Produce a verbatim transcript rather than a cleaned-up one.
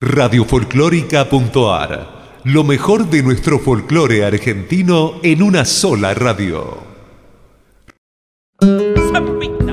radiofolclórica.ar. Lo mejor de nuestro folclore argentino en una sola radio. Zambita.